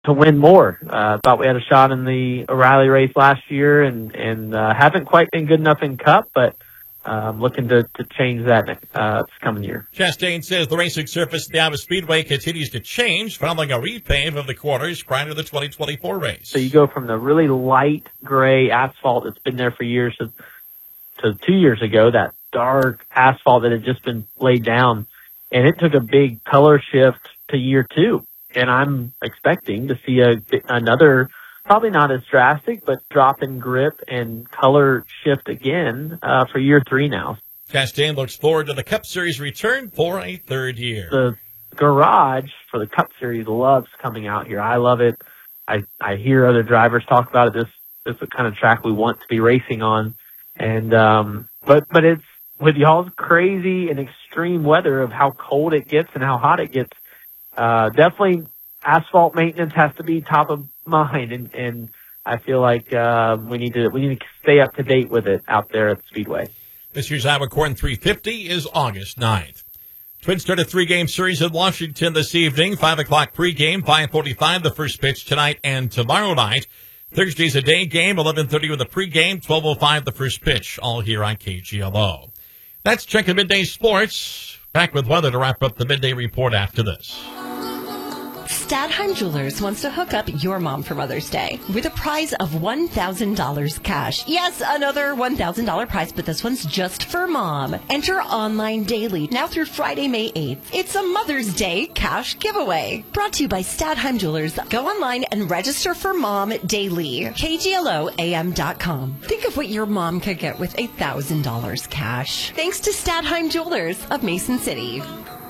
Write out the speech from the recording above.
to win more. Thought we had a shot in the O'Reilly race last year, and haven't quite been good enough in Cup, but looking to change that this coming year. Chastain says the racing surface at the Iowa Speedway continues to change following a repave of the quarters prior to the 2024 race. So you go from the really light gray asphalt that's been there for years to 2 years ago, that dark asphalt that had just been laid down, and it took a big color shift to year 2. And I'm expecting to see another, probably not as drastic, but drop in grip and color shift again for year 3 now. Chastain looks forward to the Cup Series return for a third year. The garage for the Cup Series loves coming out here. I love it. I hear other drivers talk about it. This is the kind of track we want to be racing on. And but it's with y'all's crazy and extreme weather of how cold it gets and how hot it gets. Definitely asphalt maintenance has to be top of mind, and I feel like we need to stay up to date with it out there at the Speedway. This year's Iowa Corn 350 is August 9th. Twins start a 3-game series in Washington this evening. 5 o'clock pregame, 5:45 the first pitch tonight and tomorrow night. Thursday's a day game, 11:30 with the pregame, 12:05 the first pitch, all here on KGLO. That's Checking Midday Sports. Back with weather to wrap up the Midday Report after this. Stadheim Jewelers wants to hook up your mom for Mother's Day with a prize of $1,000 cash. Yes, another $1,000 prize, but this one's just for mom. Enter online daily now through Friday, May 8th. It's a Mother's Day cash giveaway. Brought to you by Stadheim Jewelers. Go online and register for mom daily. KGLOAM.com. Think of what your mom could get with $1,000 cash. Thanks to Stadheim Jewelers of Mason City.